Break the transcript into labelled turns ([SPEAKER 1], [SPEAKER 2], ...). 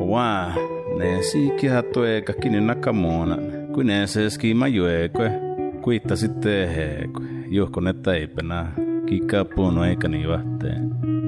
[SPEAKER 1] waa, ne siikiä tueka kini nakamuona, kuin ne se skima juekue, kuitta sitten heekue, johko ne taipena, kikkaa puunu eikä niin vahteen.